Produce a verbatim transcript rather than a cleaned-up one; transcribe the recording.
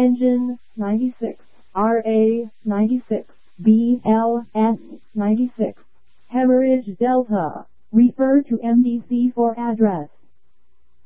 Engine ninety-six, R A ninety-six, B L S ninety-six. Hemorrhage Delta. Refer to M D C for address.